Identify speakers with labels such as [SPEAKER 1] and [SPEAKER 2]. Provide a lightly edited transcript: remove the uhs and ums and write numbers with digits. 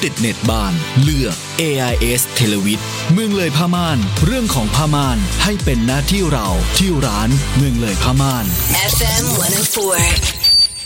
[SPEAKER 1] ติดเน็ตบ้านเลือก AIS เทเลวิทเมืองเลยผ้าม่านเรื่องของผ้าม่านให้เป็นหน้าที่เราที่ร้านเมืองเลยผ้าม่าน
[SPEAKER 2] FM 104